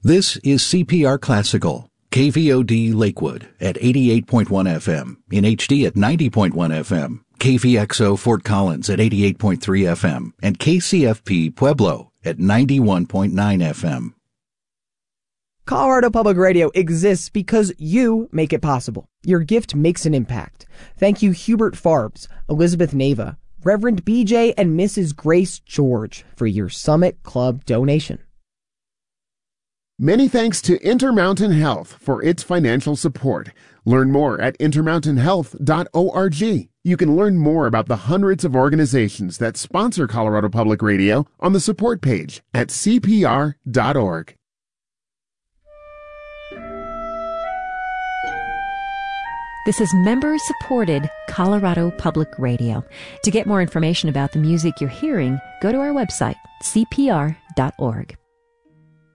This is CPR Classical, KVOD Lakewood at 88.1 FM, in HD at 90.1 FM, KVXO Fort Collins at 88.3 FM, and KCFP Pueblo at 91.9 FM. Colorado Public Radio exists because you make it possible. Your gift makes an impact. Thank you Hubert Farbs, Elizabeth Nava, Reverend BJ, and Mrs. Grace George for your Summit Club donation. Many thanks to Intermountain Health for its financial support. Learn more at intermountainhealth.org. You can learn more about the hundreds of organizations that sponsor Colorado Public Radio on the support page at cpr.org. This is member-supported Colorado Public Radio. To get more information about the music you're hearing, go to our website, cpr.org.